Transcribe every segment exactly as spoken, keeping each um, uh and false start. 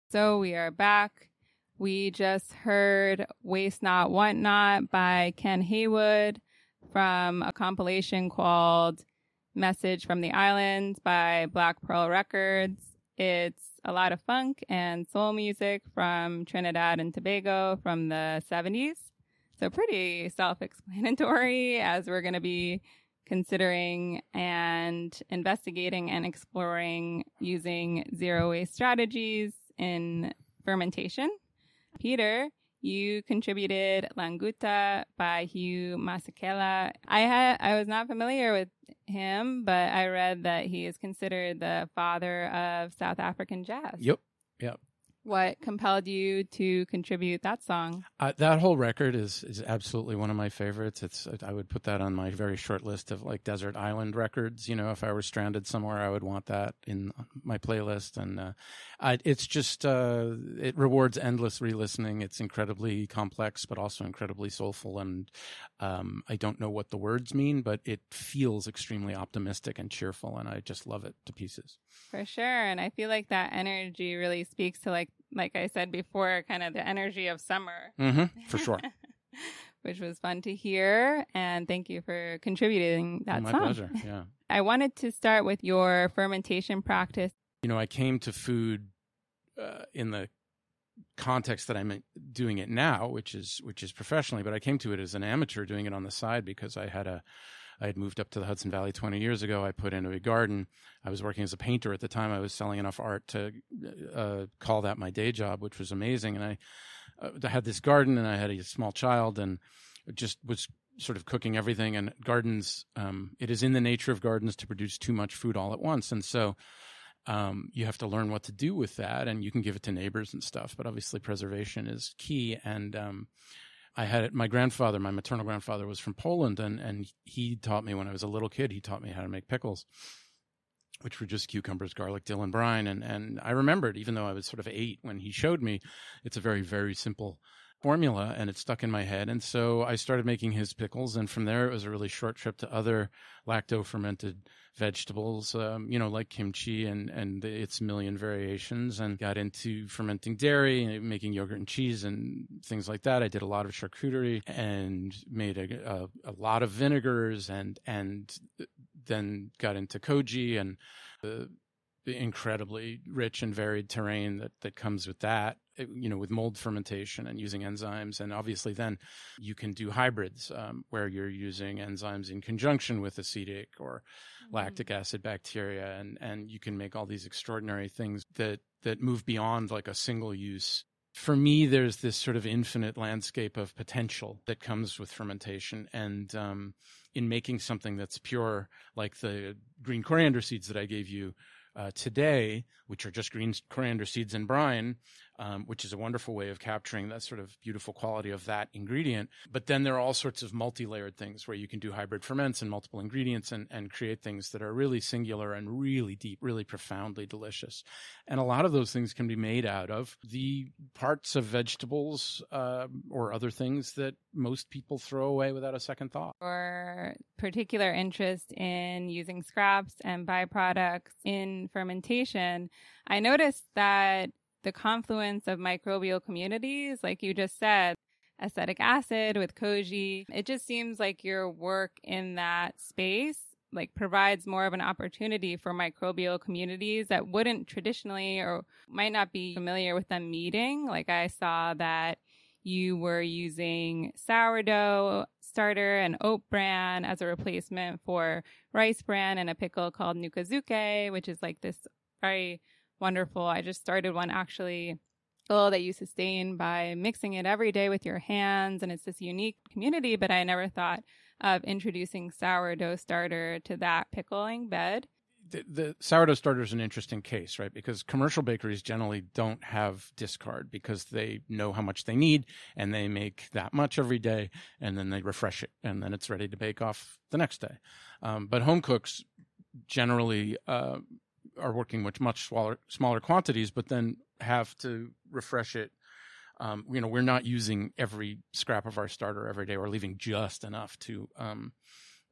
So we are back. We just heard Waste Not, Want Not by Ken Haywood from a compilation called Message from the Islands by Black Pearl Records. It's a lot of funk and soul music from Trinidad and Tobago from the seventies. So pretty self-explanatory, as we're going to be considering and investigating and exploring using zero waste strategies in fermentation. Peter, you contributed Languta by Hugh Masekela. I had I was not familiar with him, but I read that he is considered the father of South African jazz. Yep. Yep. What compelled you to contribute that song? Uh, that whole record is is absolutely one of my favorites. It's I would put that on my very short list of like desert island records. You know, if I were stranded somewhere, I would want that in my playlist. And uh, I, it's just uh, it rewards endless re-listening. It's incredibly complex, but also incredibly soulful. And um, I don't know what the words mean, but it feels extremely optimistic and cheerful, and I just love it to pieces. For sure, and I feel like that energy really speaks to like. Like I said before, kind of the energy of summer. Mm-hmm, for sure. Which was fun to hear. And thank you for contributing that My song. My pleasure, yeah. I wanted to start with your fermentation practice. You know, I came to food uh, in the context that I'm doing it now, which is which is professionally, but I came to it as an amateur doing it on the side because I had a I had moved up to the Hudson Valley twenty years ago. I put in a garden. I was working as a painter at the time. I was selling enough art to uh, call that my day job, which was amazing. And I, uh, I had this garden, and I had a small child, and just was sort of cooking everything. And gardens, um, it is in the nature of gardens to produce too much food all at once. And so um, you have to learn what to do with that, and you can give it to neighbors and stuff. But obviously preservation is key. And um I had it, my grandfather, my maternal grandfather was from Poland, and, and he taught me when I was a little kid, he taught me how to make pickles, which were just cucumbers, garlic, dill, and brine. And, and I remembered, even though I was sort of eight when he showed me, it's a very, very simple formula, and it stuck in my head. And so I started making his pickles, and from there it was a really short trip to other lacto-fermented vegetables, um, you know, like kimchi and, and its million variations, and got into fermenting dairy and making yogurt and cheese and things like that. I did a lot of charcuterie and made a, a, a lot of vinegars, and, and then got into koji and the, the incredibly rich and varied terrain that, that comes with that, you know, with mold fermentation and using enzymes. And obviously then you can do hybrids um, where you're using enzymes in conjunction with acetic or mm-hmm. lactic acid bacteria. And, and you can make all these extraordinary things that, that move beyond like a single use. For me, there's this sort of infinite landscape of potential that comes with fermentation. And um, in making something that's pure, like the green coriander seeds that I gave you, Uh, today, which are just green coriander seeds and brine, um, which is a wonderful way of capturing that sort of beautiful quality of that ingredient. But then there are all sorts of multi-layered things where you can do hybrid ferments and multiple ingredients and, and create things that are really singular and really deep, really profoundly delicious. And a lot of those things can be made out of the parts of vegetables uh, or other things that most people throw away without a second thought. Or particular interest in using scraps and byproducts in fermentation, I noticed that the confluence of microbial communities, like you just said, acetic acid with koji, it just seems like your work in that space like provides more of an opportunity for microbial communities that wouldn't traditionally or might not be familiar with them meeting. Like I saw that you were using sourdough starter and oat bran as a replacement for rice bran in a pickle called nukazuke, which is like this very wonderful. I just started one actually pickle that you sustain by mixing it every day with your hands. And it's this unique community, but I never thought of introducing sourdough starter to that pickling bed. The, the sourdough starter is an interesting case, right? Because commercial bakeries generally don't have discard because they know how much they need and they make that much every day and then they refresh it and then it's ready to bake off the next day. Um, but home cooks generally uh, are working with much smaller, smaller quantities, but then have to refresh it. Um, you know, we're not using every scrap of our starter every day. We're leaving just enough to um,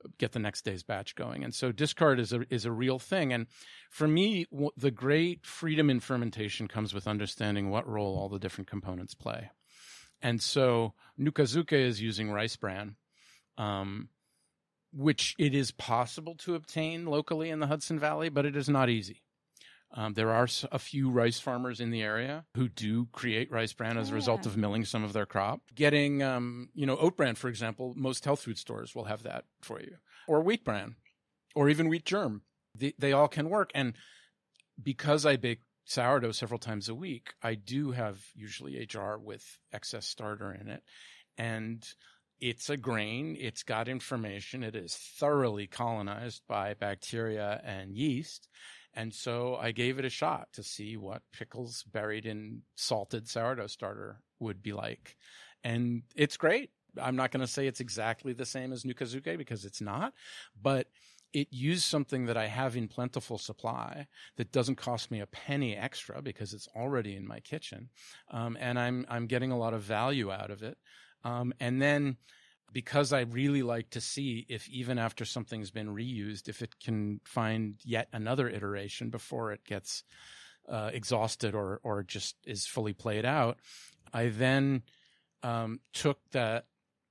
get the next day's batch going. And so discard is a is a real thing. And for me, w- the great freedom in fermentation comes with understanding what role all the different components play. And so Nukazuke is using rice bran, um, which it is possible to obtain locally in the Hudson Valley, but it is not easy. Um, there are a few rice farmers in the area who do create rice bran as a result of milling some of their crop. Getting, um, you know, oat bran, for example, most health food stores will have that for you. Or wheat bran, or even wheat germ. They, they all can work. And because I bake sourdough several times a week, I do have usually a jar with excess starter in it. And it's a grain. It's got information. It is thoroughly colonized by bacteria and yeast. And so I gave it a shot to see what pickles buried in salted sourdough starter would be like. And it's great. I'm not going to say it's exactly the same as Nukazuke because it's not, but it used something that I have in plentiful supply that doesn't cost me a penny extra because it's already in my kitchen. Um, and I'm, I'm getting a lot of value out of it. Um, and then because I really like to see if even after something's been reused, if it can find yet another iteration before it gets uh, exhausted or or just is fully played out, I then um, took that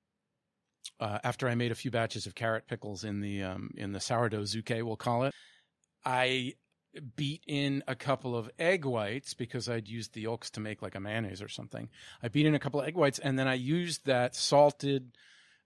uh, after I made a few batches of carrot pickles in the um, in the sourdough zuke, we'll call it. I beat in a couple of egg whites because I'd used the yolks to make like a mayonnaise or something. I beat in a couple of egg whites and then I used that salted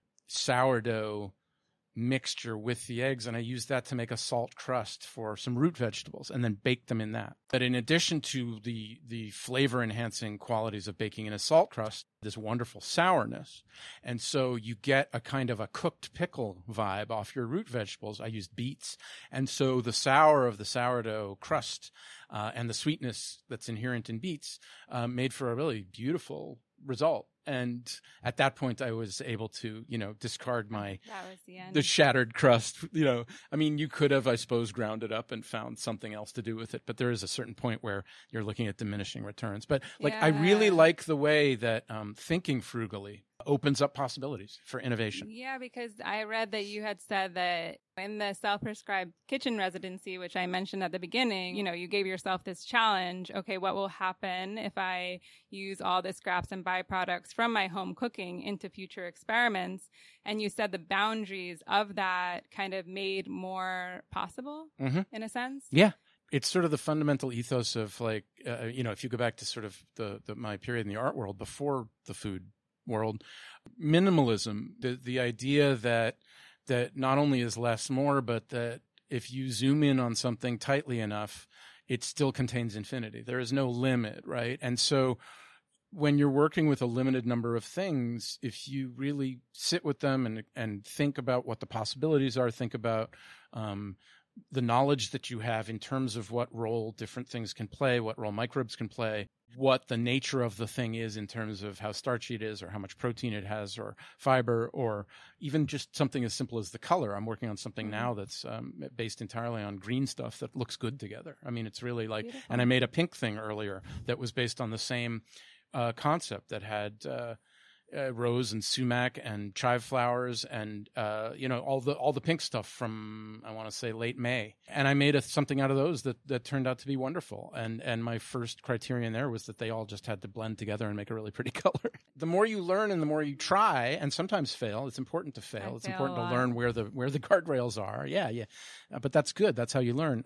sourdough mixture with the eggs, and I used that to make a salt crust for some root vegetables and then baked them in that. But in addition to the the flavor enhancing qualities of baking in a salt crust, this wonderful sourness. And so you get a kind of a cooked pickle vibe off your root vegetables. I used beets. And so the sour of the sourdough crust uh, and the sweetness that's inherent in beets uh, made for a really beautiful result. And at that point, I was able to, you know, discard my that was the end. the shattered crust. You know, I mean, you could have, I suppose, ground it up and found something else to do with it. But there is a certain point where you're looking at diminishing returns. But like, yeah. I really like the way that um, thinking frugally opens up possibilities for innovation. Yeah, because I read that you had said that in the self-prescribed kitchen residency, which I mentioned at the beginning, you know, you gave yourself this challenge. Okay, what will happen if I use all the scraps and byproducts from my home cooking into future experiments? And you said the boundaries of that kind of made more possible Mm-hmm. in a sense. Yeah. It's sort of the fundamental ethos of like, uh, you know, if you go back to sort of the, the my period in the art world before the food world, minimalism, the the idea that that not only is less more, but that if you zoom in on something tightly enough, it still contains infinity. There is no limit, right? And so when you're working with a limited number of things, if you really sit with them and and think about what the possibilities are, think about um, the knowledge that you have in terms of what role different things can play, what role microbes can play, what the nature of the thing is in terms of how starchy it is or how much protein it has or fiber, or even just something as simple as the color. I'm working on something now that's um, based entirely on green stuff that looks good together. I mean, it's really like, Beautiful. and I made a pink thing earlier that was based on the same uh, concept that had uh, uh, rose and sumac and chive flowers and uh, you know all the all the pink stuff from I want to say late May, and I made a, something out of those that that turned out to be wonderful. And and my first criterion there was that they all just had to blend together and make a really pretty color. The more you learn and the more you try, and sometimes fail. It's important to fail. I it's fail important a to lot. learn where the where the guardrails are. Yeah, yeah, uh, but that's good. That's how you learn.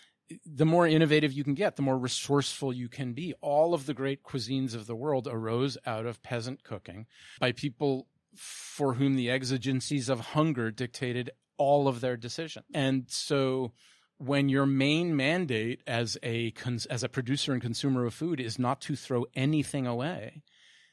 The more innovative you can get, the more resourceful you can be. All of the great cuisines of the world arose out of peasant cooking by people for whom the exigencies of hunger dictated all of their decisions. And so when your main mandate as a cons- as a producer and consumer of food is not to throw anything away,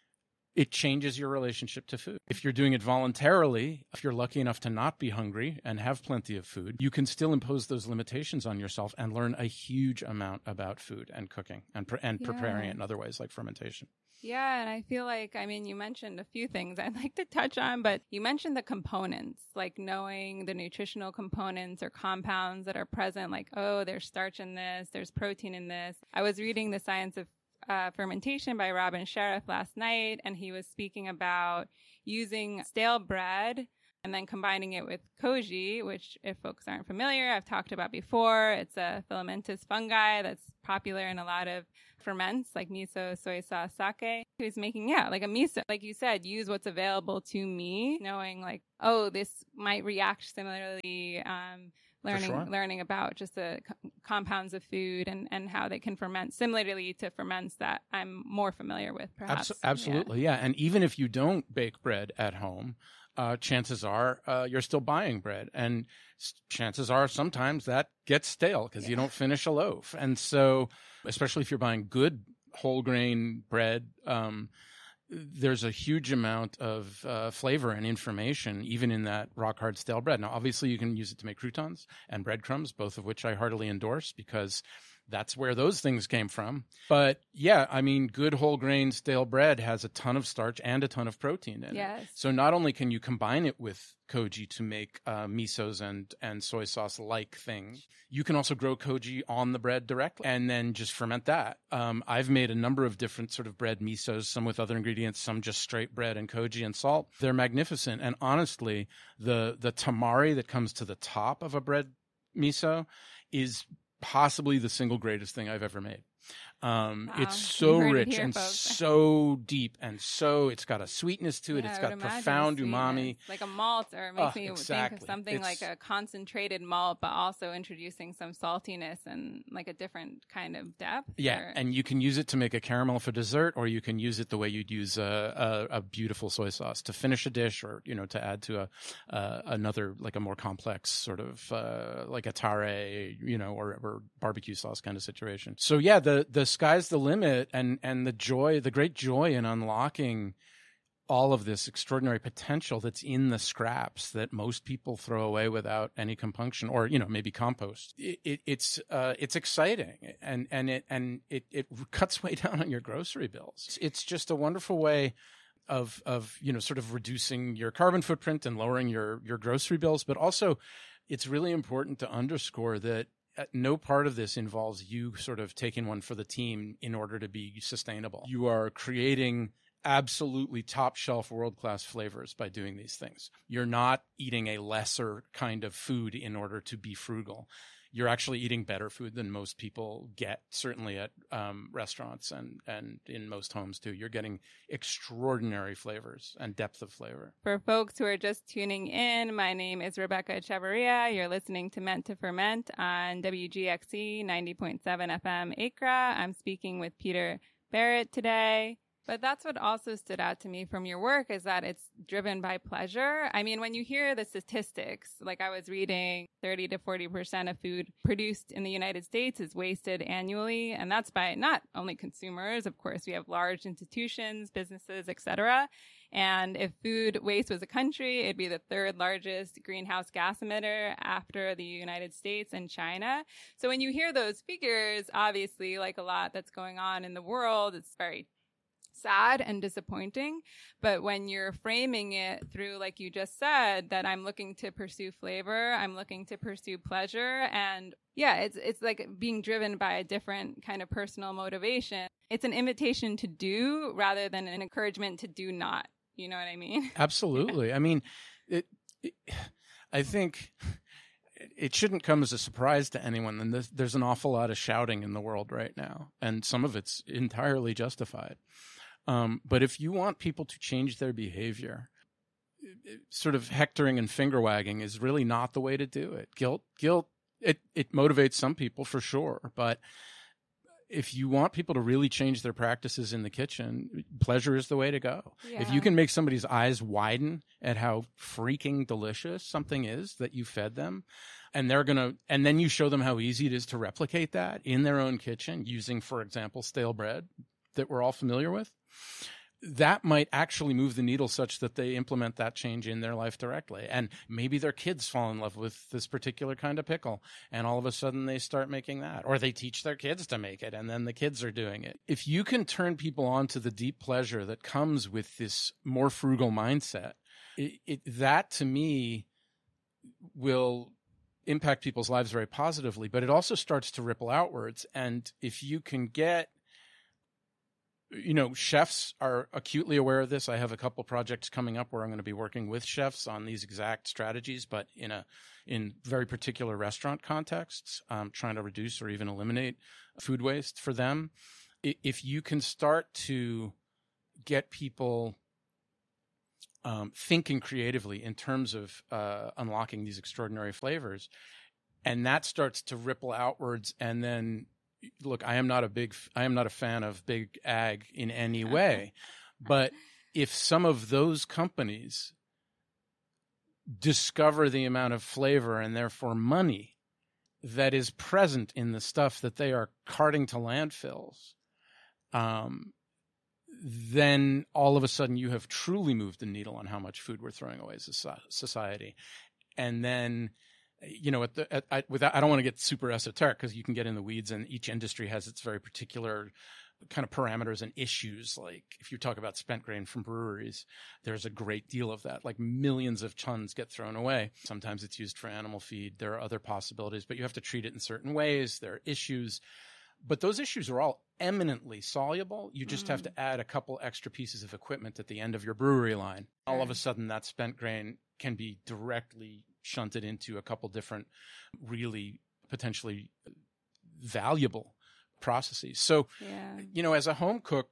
it changes your relationship to food. If you're doing it voluntarily, if you're lucky enough to not be hungry and have plenty of food, you can still impose those limitations on yourself and learn a huge amount about food and cooking and pre- and Yeah. preparing it in other ways like fermentation. Yeah, and I feel like, I mean, you mentioned a few things I'd like to touch on, but you mentioned the components, like knowing the nutritional components or compounds that are present, like, oh, there's starch in this, there's protein in this. I was reading The Science of uh, Fermentation by Robin Sharaf last night, and he was speaking about using stale bread and then combining it with koji, which if folks aren't familiar, I've talked about before. It's a filamentous fungi that's popular in a lot of ferments like miso, soy sauce, sake. Who's making, yeah, like a miso. Like you said, use what's available to me, knowing like, oh, this might react similarly. Um, learning sure. learning about just the co- compounds of food and, and how they can ferment similarly to ferments that I'm more familiar with, perhaps. Abs- absolutely, yeah. yeah. And even if you don't bake bread at home, uh, chances are uh, you're still buying bread. And s- chances are sometimes that gets stale because yeah. you don't finish a loaf. And so, especially if you're buying good whole grain bread, um, there's a huge amount of uh, flavor and information, even in that rock hard stale bread. Now, obviously, you can use it to make croutons and breadcrumbs, both of which I heartily endorse because that's where those things came from. But yeah, I mean, good whole grain stale bread has a ton of starch and a ton of protein in yes. it. So not only can you combine it with koji to make uh, misos and, and soy sauce like things, you can also grow koji on the bread directly and then just ferment that. Um, I've made a number of different sort of bread misos, some with other ingredients, some just straight bread and koji and salt. They're magnificent. And honestly, the, the tamari that comes to the top of a bread miso is possibly the single greatest thing I've ever made. Um, wow. It's so rich it here, and folks. so deep and so it's got a sweetness to it. Yeah, It's I got would imagine profound sweetness. umami. Like a malt, or it makes Oh, me exactly. think of something It's- like a concentrated malt, but also introducing some saltiness and like a different kind of depth. Yeah, or... and you can use it to make a caramel for dessert, or you can use it the way you'd use a, a, a beautiful soy sauce to finish a dish, or you know, to add to a uh, another like a more complex sort of uh, like a tare, you know, or, or barbecue sauce kind of situation. So yeah, the the sky's the limit, and and the joy, the great joy in unlocking all of this extraordinary potential that's in the scraps that most people throw away without any compunction, or you know, maybe compost. It, it, it's uh, it's exciting, and and it and it, it cuts way down on your grocery bills. It's, it's just a wonderful way of of you know, sort of reducing your carbon footprint and lowering your your grocery bills. But also, it's really important to underscore that no part of this involves you sort of taking one for the team in order to be sustainable. You are creating absolutely top shelf world class flavors by doing these things. You're not eating a lesser kind of food in order to be frugal. You're actually eating better food than most people get, certainly at um, restaurants and, and in most homes too. You're getting extraordinary flavors and depth of flavor. For folks who are just tuning in, my name is Rebecca Echevarria. You're listening to Meant to Ferment on W G X E ninety point seven F M Acra. I'm speaking with Peter Barrett today. But that's what also stood out to me from your work, is that it's driven by pleasure. I mean, when you hear the statistics, like I was reading thirty to forty percent of food produced in the United States is wasted annually. And that's by not only consumers. Of course, we have large institutions, businesses, et cetera. And if food waste was a country, it'd be the third largest greenhouse gas emitter after the United States and China. So when you hear those figures, obviously, like a lot that's going on in the world, it's very sad and disappointing. But when you're framing it through, like you just said, that I'm looking to pursue flavor, I'm looking to pursue pleasure. And yeah, it's, it's like being driven by a different kind of personal motivation. It's an invitation to do rather than an encouragement to do not. You know what I mean? Absolutely. I mean, it, it, I think it shouldn't come as a surprise to anyone. And there's, there's an awful lot of shouting in the world right now, and some of it's entirely justified. Um, but if you want people to change their behavior, sort of hectoring and finger wagging is really not the way to do it. Guilt, guilt, it, it motivates some people for sure. But if you want people to really change their practices in the kitchen, pleasure is the way to go. Yeah. If you can make somebody's eyes widen at how freaking delicious something is that you fed them, and they're going to, and then you show them how easy it is to replicate that in their own kitchen using, for example, stale bread that we're all familiar with, that might actually move the needle such that they implement that change in their life directly. And maybe their kids fall in love with this particular kind of pickle, and all of a sudden they start making that, or they teach their kids to make it, and then the kids are doing it. If you can turn people on to the deep pleasure that comes with this more frugal mindset, it, it, that to me will impact people's lives very positively, but it also starts to ripple outwards. And if you can get you know, chefs are acutely aware of this. I have a couple projects coming up where I'm going to be working with chefs on these exact strategies, but in a in very particular restaurant contexts, um, trying to reduce or even eliminate food waste for them. If you can start to get people um, thinking creatively in terms of uh, unlocking these extraordinary flavors, and that starts to ripple outwards, and then look, I am not a big, I am not a fan of big ag in any way, but if some of those companies discover the amount of flavor and therefore money that is present in the stuff that they are carting to landfills, um, then all of a sudden you have truly moved the needle on how much food we're throwing away as a society. And then, you know, at the, at, I, without, I don't want to get super esoteric because you can get in the weeds, and each industry has its very particular kind of parameters and issues. Like if you talk about spent grain from breweries, there's a great deal of that. Like millions of tons get thrown away. Sometimes it's used for animal feed. There are other possibilities, but you have to treat it in certain ways. There are issues, but those issues are all eminently soluble. You just mm. have to add a couple extra pieces of equipment at the end of your brewery line. All of a sudden that spent grain can be directly shunted into a couple different really potentially valuable processes. So, yeah. you know, as a home cook,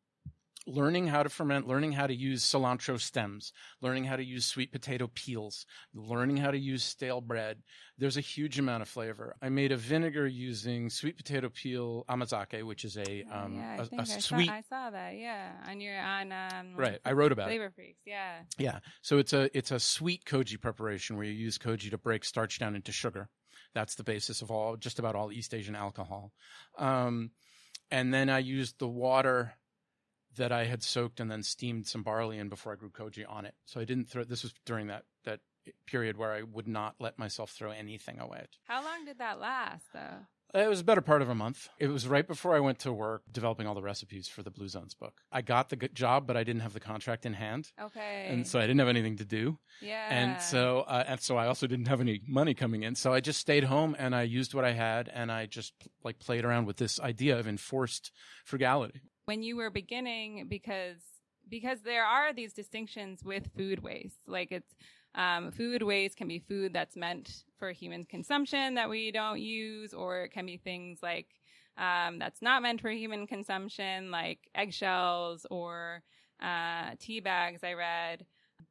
learning how to ferment, learning how to use cilantro stems, learning how to use sweet potato peels, learning how to use stale bread, there's a huge amount of flavor. I made a vinegar using sweet potato peel amazake, which is a um yeah, I a, think a I sweet. Saw, I saw that, yeah, on your on um. Right, I wrote about Flavor it. Freaks, yeah. Yeah, so it's a it's a sweet koji preparation where you use koji to break starch down into sugar. That's the basis of all, just about all East Asian alcohol. Um, and then I used the water that I had soaked and then steamed some barley in before I grew koji on it. So I didn't throw, this was during that, that period where I would not let myself throw anything away. How long did that last though? It was a better part of a month. It was right before I went to work developing all the recipes for the Blue Zones book. I got the good job, but I didn't have the contract in hand. Okay. And so I didn't have anything to do. Yeah. And so, uh, and so I also didn't have any money coming in. So I just stayed home and I used what I had, and I just like played around with this idea of enforced frugality. When you were beginning, because because there are these distinctions with food waste, like it's um, food waste can be food that's meant for human consumption that we don't use, or it can be things like um, that's not meant for human consumption, like eggshells or uh, tea bags, I read.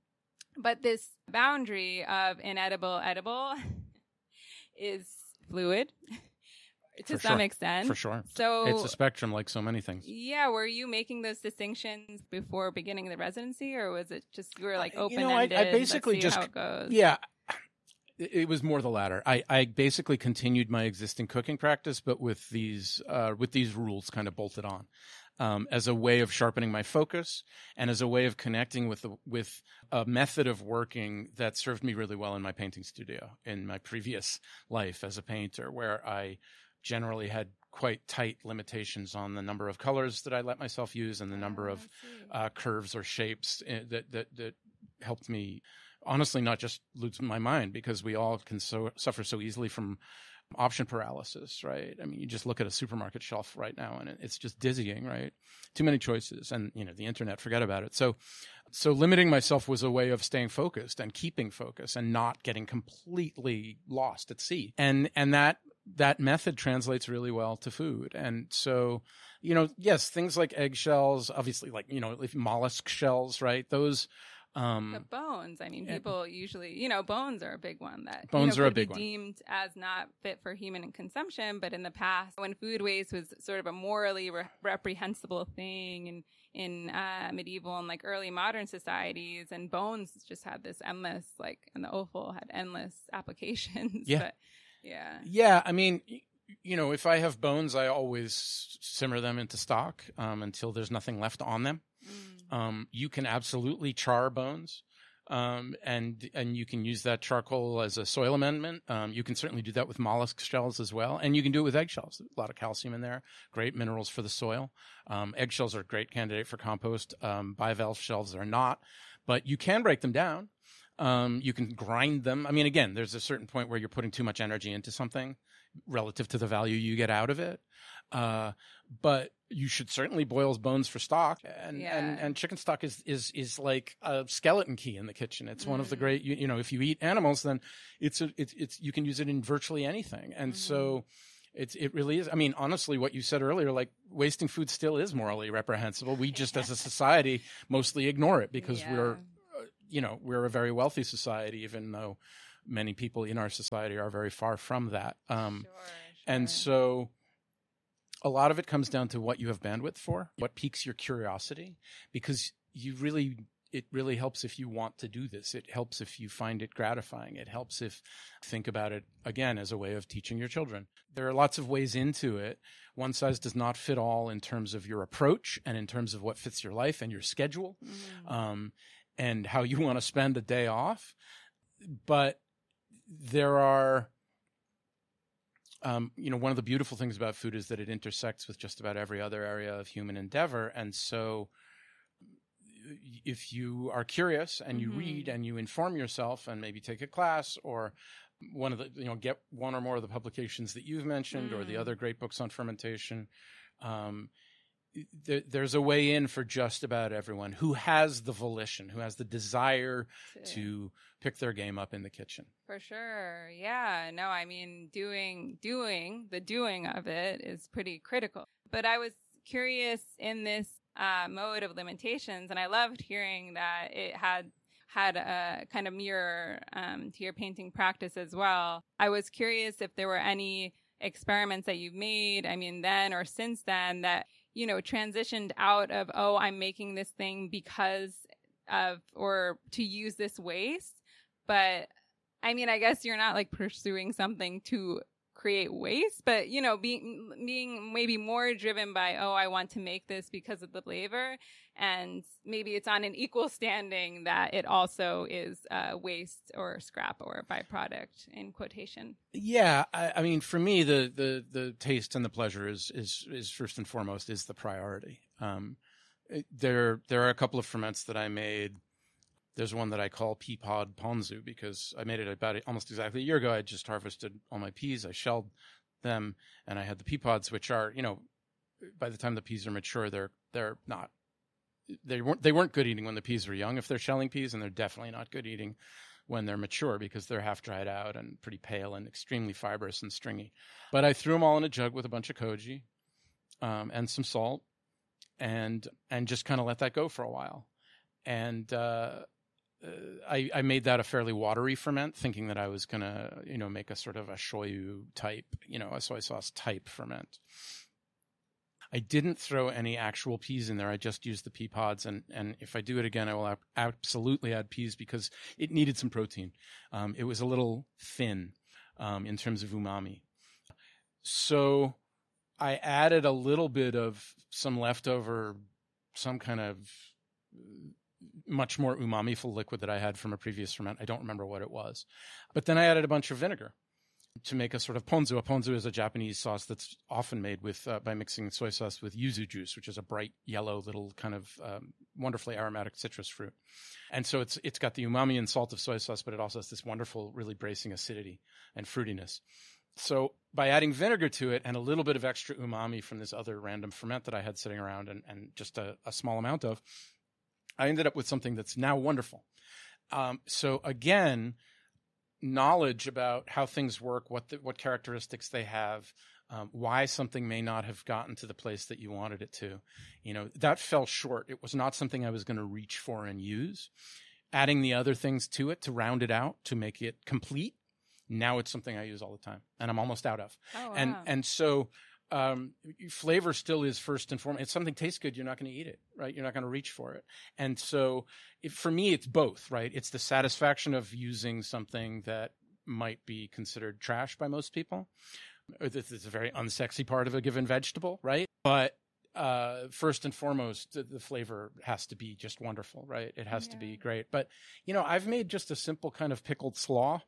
But this boundary of inedible, edible is fluid. To For some sure. extent. For sure. So it's a spectrum like so many things. Yeah. Were you making those distinctions before beginning the residency, or was it just you were like open-ended? You know, I, I basically let's see just, how it goes? yeah, it, it was more the latter. I, I basically continued my existing cooking practice, but with these, uh, with these rules kind of bolted on. Um, as a way of sharpening my focus and as a way of connecting with the, with a method of working that served me really well in my painting studio in my previous life as a painter, where I generally had quite tight limitations on the number of colors that I let myself use and the number oh, of uh, curves or shapes that, that, that helped me honestly not just lose my mind, because we all can so, suffer so easily from option paralysis, right? I mean, you just look at a supermarket shelf right now and it's just dizzying, right? Too many choices, and, you know, the internet, forget about it. So, so limiting myself was a way of staying focused and keeping focus and not getting completely lost at sea. And, and that, that method translates really well to food. And so, you know, yes, things like eggshells, obviously, like, you know, if mollusk shells, right? Those, Um, but bones, I mean, people usually, you know, bones are a big one that bones you know, are could a big be one. deemed as not fit for human consumption. But in the past, when food waste was sort of a morally re- reprehensible thing in in uh, medieval and like early modern societies, and bones just had this endless, like, and the offal had endless applications. Yeah, but, yeah, yeah. I mean, you know, if I have bones, I always simmer them into stock um, until there's nothing left on them. Mm. Um, you can absolutely char bones, um, and and you can use that charcoal as a soil amendment. Um, you can certainly do that with mollusk shells as well, and you can do it with eggshells. A lot of calcium in there, great minerals for the soil. Um, eggshells are a great candidate for compost. Um, bivalve shells are not, but you can break them down. Um, you can grind them. I mean, again, there's a certain point where you're putting too much energy into something. relative to the value you get out of it. Uh, but you should certainly boil bones for stock, and, Yeah. and, and chicken stock is, is, is like a skeleton key in the kitchen. It's mm. one of the great, you, you know, if you eat animals, then it's, a, it's, it's, you can use it in virtually anything. And mm. so it's, it really is. I mean, honestly, what you said earlier, like wasting food still is morally reprehensible. We just as a society mostly ignore it because yeah. we're, uh, you know, we're a very wealthy society, even though many people in our society are very far from that. Um, sure, sure. And so, a lot of it comes down to what you have bandwidth for, what piques your curiosity, because you really, it really helps if you want to do this. It helps if you find it gratifying. It helps if you think about it, again, as a way of teaching your children. There are lots of ways into it. One size does not fit all in terms of your approach and in terms of what fits your life and your schedule, mm. um, and how you want to spend a day off. But there are... Um, you know, one of the beautiful things about food is that it intersects with just about every other area of human endeavor. And so if you are curious and you mm-hmm. read and you inform yourself and maybe take a class or one of the, you know, get one or more of the publications that you've mentioned mm. or the other great books on fermentation, um, there, there's a way in for just about everyone who has the volition, who has the desire to, to pick their game up in the kitchen. For sure. Yeah. No, I mean, doing, doing, the doing of it is pretty critical. But I was curious in this uh, mode of limitations, and I loved hearing that it had had a kind of mirror um, to your painting practice as well. I was curious if there were any experiments that you've made, I mean, then or since then, that, you know, transitioned out of, oh, I'm making this thing because of, or to use this waste. But I mean, I guess you're not like pursuing something to create waste, but, you know, being, being maybe more driven by, oh, I want to make this because of the flavor. And maybe it's on an equal standing that it also is uh, waste or scrap or byproduct in quotation. Yeah. I, I mean, for me, the, the, the taste and the pleasure is, is, is first and foremost is the priority. Um, it, there, there are a couple of ferments that I made. There's one that I call pea pod ponzu because I made it about almost exactly a year ago. I just harvested all my peas. I shelled them and I had the pea pods, which are, you know, by the time the peas are mature, they're, they're not, they weren't, they weren't good eating when the peas were young if they're shelling peas, and they're definitely not good eating when they're mature because they're half dried out and pretty pale and extremely fibrous and stringy. But I threw them all in a jug with a bunch of koji, um, and some salt and, and just kind of let that go for a while. And, uh, Uh, I, I made that a fairly watery ferment, thinking that I was going to, you know, make a sort of a shoyu type, you know, a soy sauce type ferment. I didn't throw any actual peas in there. I just used the pea pods. And, and if I do it again, I will ab- absolutely add peas because it needed some protein. Um, it was a little thin um, in terms of umami. So I added a little bit of some leftover, some kind of much more umami-ful liquid that I had from a previous ferment. I don't remember what it was. But then I added a bunch of vinegar to make a sort of ponzu. A ponzu is a Japanese sauce that's often made with uh, by mixing soy sauce with yuzu juice, which is a bright yellow little kind of um, wonderfully aromatic citrus fruit. And so it's it's got the umami and salt of soy sauce, but it also has this wonderful, really bracing acidity and fruitiness. So by adding vinegar to it and a little bit of extra umami from this other random ferment that I had sitting around and, and just a, a small amount of, I ended up with something that's now wonderful. Um, so again, knowledge about how things work, what the, what characteristics they have, um, why something may not have gotten to the place that you wanted it to, you know, that fell short. It was not something I was going to reach for and use. Adding the other things to it to round it out, to make it complete, now it's something I use all the time, and I'm almost out of. Oh, wow. And and so um, flavor still is first and foremost. If something tastes good, you're not going to eat it, right? You're not going to reach for it. And so if, for me, it's both, right? It's the satisfaction of using something that might be considered trash by most people. This is a very unsexy part of a given vegetable, right? But uh, first and foremost, the, the flavor has to be just wonderful, right? It has yeah. to be great. But, you know, I've made just a simple kind of pickled slaw.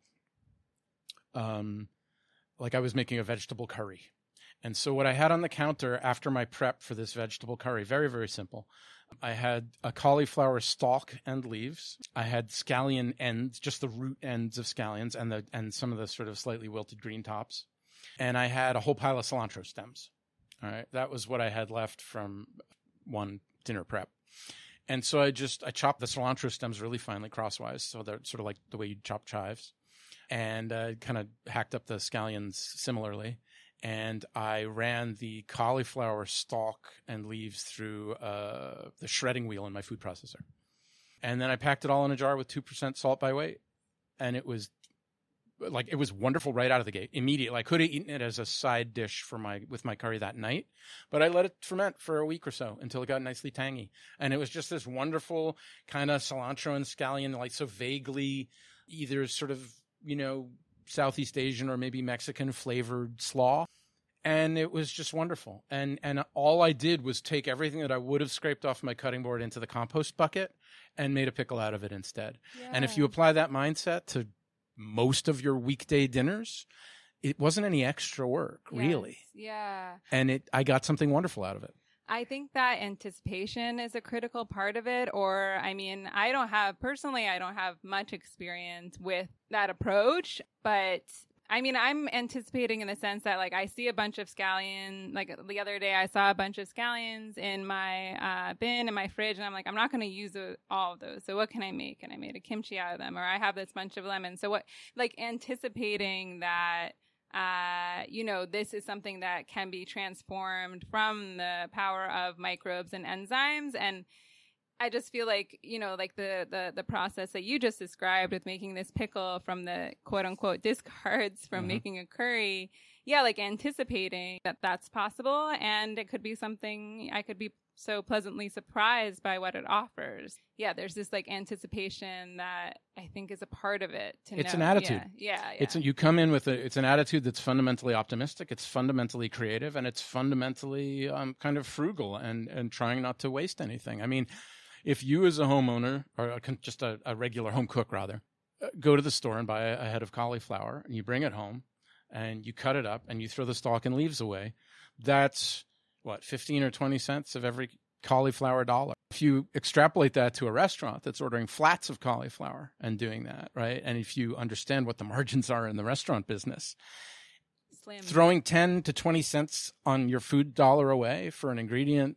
Um, like I was making a vegetable curry. And so what I had on the counter after my prep for this vegetable curry, very, very simple. I had a cauliflower stalk and leaves. I had scallion ends, just the root ends of scallions and the, and some of the sort of slightly wilted green tops. and I had a whole pile of cilantro stems. All right. That was what I had left from one dinner prep. And so I just, I chopped the cilantro stems really finely crosswise. So they're sort of like the way you chop chives, and uh, kind of hacked up the scallions similarly. And I ran the cauliflower stalk and leaves through uh, the shredding wheel in my food processor. And then I packed it all in a jar with two percent salt by weight. And it was like, it was wonderful right out of the gate. Immediately. I could have eaten it as a side dish for my, with my curry that night, but I let it ferment for a week or so until it got nicely tangy. And it was just this wonderful kind of cilantro and scallion, like so vaguely either sort of, you know, Southeast Asian or maybe Mexican flavored slaw. And it was just wonderful. And and all I did was take everything that I would have scraped off my cutting board into the compost bucket and made a pickle out of it instead. Yeah. And if you apply that mindset to most of your weekday dinners, it wasn't any extra work, yes. really. Yeah. And it I got something wonderful out of it. I think that anticipation is a critical part of it. Or, I mean, I don't have, personally, I don't have much experience with that approach, but I mean, I'm anticipating in the sense that, like, I see a bunch of scallion, like the other day I saw a bunch of scallions in my uh, bin in my fridge, and I'm like, I'm not going to use a, all of those. So what can I make? And I made a kimchi out of them, or I have this bunch of lemons. So what, like, anticipating that, uh, you know, this is something that can be transformed from the power of microbes and enzymes. And I just feel like, you know, like the, the, the process that you just described with making this pickle from the quote unquote discards from mm-hmm. making a curry. Yeah. Like anticipating that that's possible. And it could be something I could be so pleasantly surprised by what it offers. Yeah. There's this like anticipation that I think is a part of it. To it's know. an attitude. Yeah. yeah, yeah. It's you come in with a, it's an attitude that's fundamentally optimistic. It's fundamentally creative, and it's fundamentally um, kind of frugal and, and trying not to waste anything. I mean, if you as a homeowner, or a, just a, a regular home cook rather, uh, go to the store and buy a, a head of cauliflower, and you bring it home and you cut it up and you throw the stalk and leaves away, that's what, fifteen or twenty cents of every cauliflower dollar. If you extrapolate that to a restaurant that's ordering flats of cauliflower and doing that, right? And if you understand what the margins are in the restaurant business, Slam. Throwing ten to twenty cents on your food dollar away for an ingredient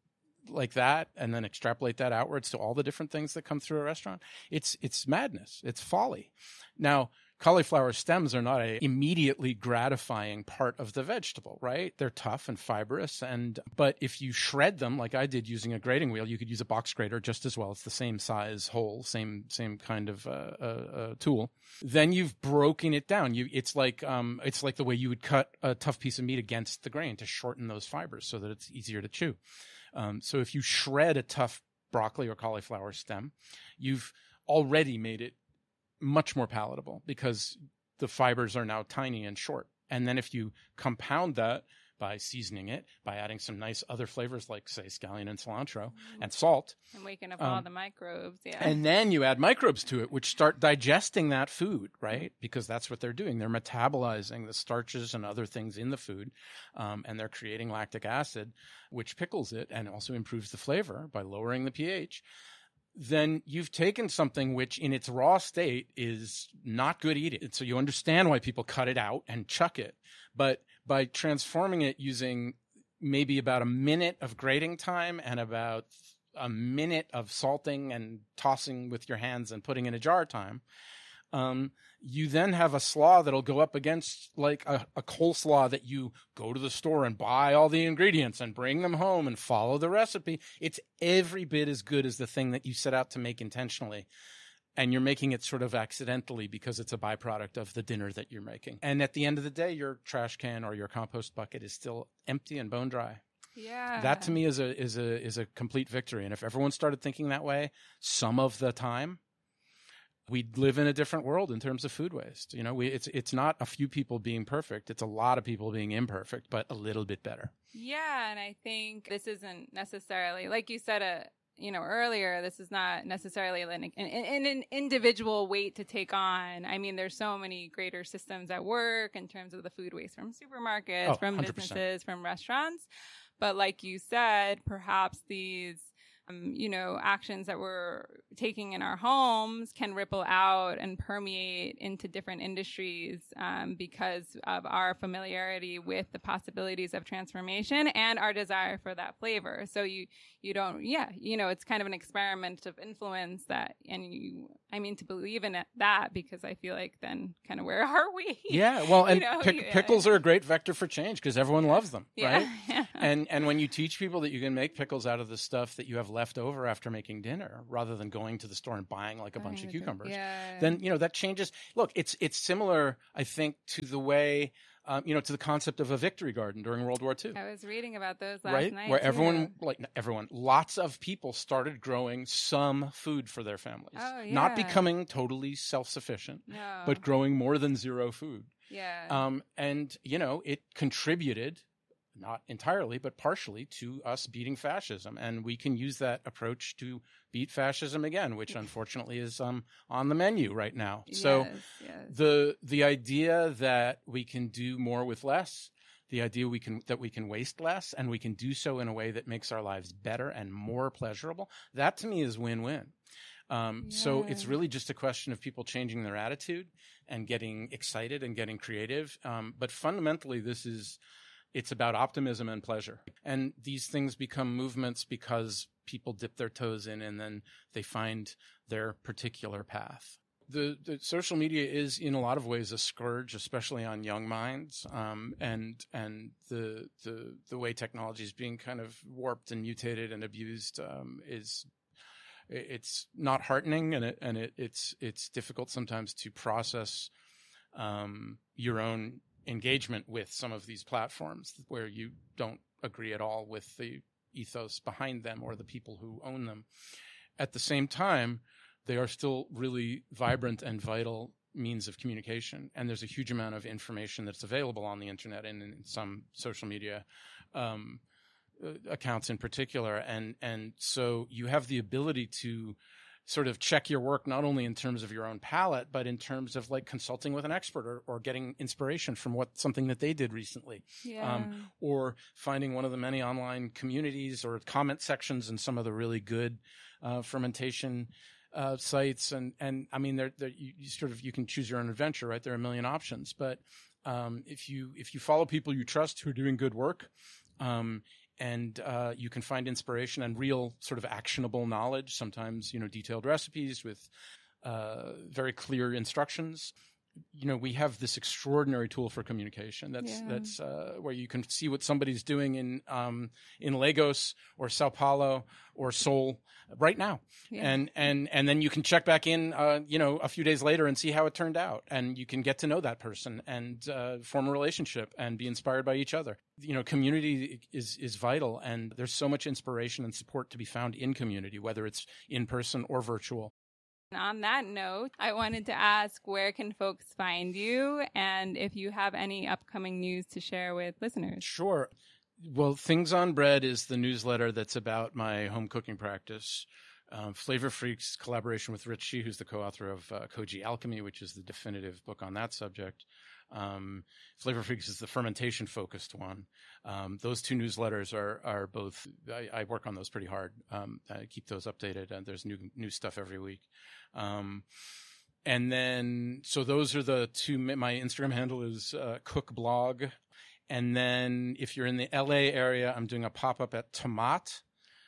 like that, and then extrapolate that outwards to all the different things that come through a restaurant, it's it's madness. It's folly. Now, cauliflower stems are not a immediately gratifying part of the vegetable, right? They're tough and fibrous, and but if you shred them like I did using a grating wheel, you could use a box grater just as well. It's the same size hole, same same kind of uh, uh, uh, tool. Then you've broken it down. You it's like um it's like the way you would cut a tough piece of meat against the grain to shorten those fibers so that it's easier to chew. Um, so if you shred a tough broccoli or cauliflower stem, you've already made it much more palatable because the fibers are now tiny and short. And then if you compound that by seasoning it, by adding some nice other flavors like, say, scallion and cilantro mm-hmm. and salt. And waking up um, all the microbes, yeah. And then you add microbes to it, which start digesting that food, right? Because that's what they're doing. They're metabolizing the starches and other things in the food, um, and they're creating lactic acid, which pickles it and also improves the flavor by lowering the pH. Then you've taken something which in its raw state is not good eating. So you understand why people cut it out and chuck it. But by transforming it using maybe about a minute of grating time and about a minute of salting and tossing with your hands and putting in a jar time, um, you then have a slaw that'll go up against like a, a coleslaw that you go to the store and buy all the ingredients and bring them home and follow the recipe. It's every bit as good as the thing that you set out to make intentionally. And you're making it sort of accidentally because it's a byproduct of the dinner that you're making. And at the end of the day, your trash can or your compost bucket is still empty and bone dry. Yeah. That to me is a is a is a complete victory. And if everyone started thinking that way some of the time, we'd live in a different world in terms of food waste. You know, we it's it's not a few people being perfect. It's a lot of people being imperfect, but a little bit better. Yeah, and I think this isn't necessarily, like you said, a you know, earlier, this is not necessarily an, an, an individual weight to take on. I mean, there's so many greater systems at work in terms of the food waste from supermarkets, oh, from one hundred percent. Businesses, from restaurants. But like you said, perhaps these you know, actions that we're taking in our homes can ripple out and permeate into different industries um, because of our familiarity with the possibilities of transformation and our desire for that flavor. So you, you don't, yeah, you know, it's kind of an experiment of influence that, and you, I mean, to believe in it, that, because I feel like then kind of where are we? Yeah, well, and you know, pick, yeah. pickles are a great vector for change because everyone loves them, yeah. right? Yeah. And and when you teach people that you can make pickles out of the stuff that you have left over after making dinner, rather than going to the store and buying like a Buying bunch of the- cucumbers, yeah. then you know that changes. Look, it's it's similar, I think, to the way. Um, you know, to the concept of a victory garden during World War Two. I was reading about those last right? night. Where too. everyone, like not everyone, lots of people started growing some food for their families. Oh, yeah. Not becoming totally self-sufficient, No. but growing more than zero food. yeah. Um, and, you know, it contributed, not entirely, but partially to us beating fascism. And we can use that approach to beat fascism again, which unfortunately is um, on the menu right now. So yes, yes. the the idea that we can do more with less, the idea we can that we can waste less, and we can do so in a way that makes our lives better and more pleasurable, that to me is win-win. Um, So it's Yeah. really just a question of people changing their attitude and getting excited and getting creative. Um, but fundamentally, this is it's about optimism and pleasure. And these things become movements because people dip their toes in and then they find their particular path. The, the social media is in a lot of ways a scourge, especially on young minds. Um, and, and the, the, the way technology is being kind of warped and mutated and abused, um, is, it's not heartening, and it, and it, it's, it's difficult sometimes to process, um, your own engagement with some of these platforms where you don't agree at all with the ethos behind them or the people who own them. At the same time, they are still really vibrant and vital means of communication. And there's a huge amount of information that's available on the internet and in some social media um, accounts in particular. And, and so you have the ability to sort of check your work, not only in terms of your own palette, but in terms of like consulting with an expert or, or getting inspiration from what something that they did recently. yeah. Um, or finding one of the many online communities or comment sections in some of the really good uh, fermentation uh, sites. And, and I mean, they're, they're, you, you sort of, you can choose your own adventure, right? There are a million options, but um, if you, if you follow people you trust who are doing good work, um, and uh, you can find inspiration and real sort of actionable knowledge, sometimes, you know, detailed recipes with uh, very clear instructions. You know, we have this extraordinary tool for communication. That's Yeah. that's uh, where you can see what somebody's doing in um, in Lagos or Sao Paulo or Seoul right now, Yeah. and and and then you can check back in, uh, you know, a few days later and see how it turned out, and you can get to know that person and uh, form a relationship and be inspired by each other. You know, community is is vital, and there's so much inspiration and support to be found in community, whether it's in person or virtual. On that note, I wanted to ask, where can folks find you, and if you have any upcoming news to share with listeners? Sure. Well, Things on Bread is the newsletter that's about my home cooking practice. Um, Flavor Freaks, collaboration with Rich Shih, who's the co-author of uh, Koji Alchemy, which is the definitive book on that subject. Um, Flavor Freaks is the fermentation-focused one. Um, those two newsletters are are both. I, I work on those pretty hard. Um, I keep those updated, and there's new new stuff every week. Um, and then, so those are the two. My Instagram handle is uh, Cook Blog, and then if you're in the L A area, I'm doing a pop up at Tomat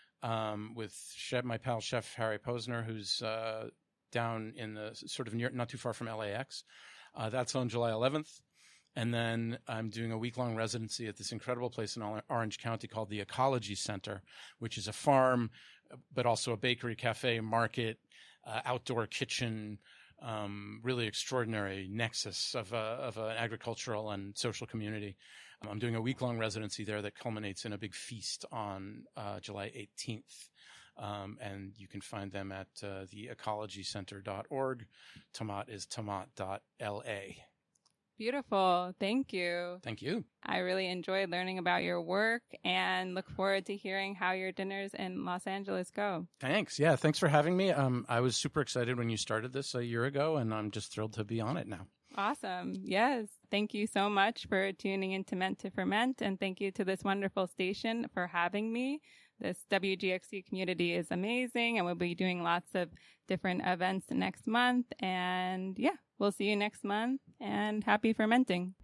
um, with chef, my pal Chef Harry Posner, who's uh, down in the sort of near, not too far from L A X. Uh, that's on July eleventh. And then I'm doing a week-long residency at this incredible place in Orange County called the Ecology Center, which is a farm, but also a bakery, cafe, market, uh, outdoor kitchen, um, really extraordinary nexus of, a, of an agricultural and social community. Um, I'm doing a week-long residency there that culminates in a big feast on uh, July eighteenth. Um, and you can find them at uh, the ecology center dot org. Tomat is tomat dot L A. Beautiful. Thank you. Thank you. I really enjoyed learning about your work and look forward to hearing how your dinners in Los Angeles go. Thanks. Yeah, thanks for having me. Um, I was super excited when you started this a year ago, and I'm just thrilled to be on it now. Awesome. Yes. Thank you so much for tuning in to Meant to Ferment, and thank you to this wonderful station for having me. This W G X C community is amazing, and we'll be doing lots of different events next month. And yeah, we'll see you next month, and happy fermenting.